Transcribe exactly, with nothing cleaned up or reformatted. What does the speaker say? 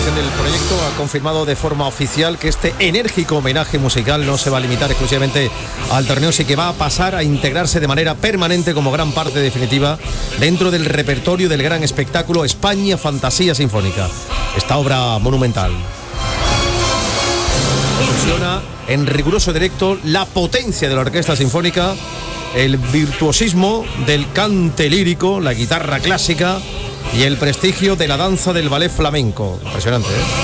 dirección del proyecto ha confirmado de forma oficial que este enérgico homenaje musical no se va a limitar exclusivamente al torneo, sí que va a pasar a integrarse de manera permanente como gran parte definitiva dentro del repertorio del gran espectáculo España Fantasía Sinfónica. Esta obra monumental fusiona en riguroso directo la potencia de la orquesta sinfónica, el virtuosismo del cante lírico, la guitarra clásica y el prestigio de la danza del ballet flamenco. Impresionante, ¿eh?